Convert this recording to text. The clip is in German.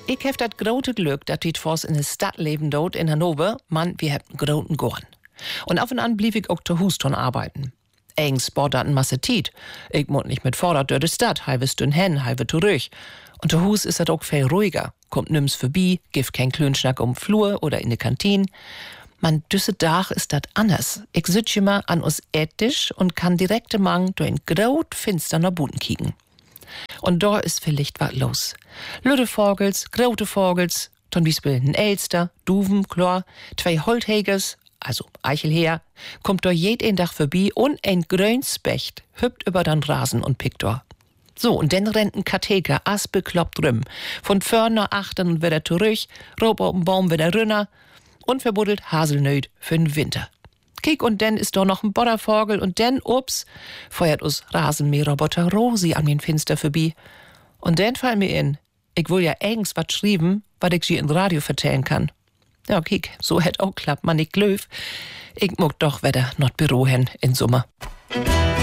Ich hef dat grote Glück, dat wir vors in der Stadt leben dort in Hannover. Mann, wir hebben groten Gorn. Und auf und an blieb ich auch zu Hus arbeiten. Eigens sport dat en Masse Tiet. Ich muss nicht mit Vorrat durch die Stadt, halbe Stünd hin, halbe zurück. Und zu Hus ist dat auch viel ruhiger. Kommt nims vorbei, gibt kein Klönschnack um Flur oder in de Kantine. Man, düsse Dach ist dat anders. Ich sitz immer an us Ättisch und kann direkt mang durch ein graut finsterner Buden kicken. Und da ist vielleicht was los. Lüde Vogels, grote Vogels, zum Beispiel ein Elster, Duven, Chlor, zwei Holthegers, also Eichelheer, kommt da jeden Tag vorbei und ein Grönspecht hüpft über den Rasen und pickt da. So, und dann rennt ein Katheker asbekloppt rum. Von vorn nach achten und wieder zurück, rob auf den Baum wieder runter und verbuddelt Haselnöt für den Winter. Kick, und dann ist da noch ein Boddervogel und dann, ups, feuert us Rasenmäherroboter Rosi an den Finster vorbei. Und dann fall mir in, ich will ja eigens was schreiben, was ich sie in Radio vertellen kann. Ja, kick, so hätt auch klappt man nicht löw. Ich muck doch wieder not Büro hin in Sommer.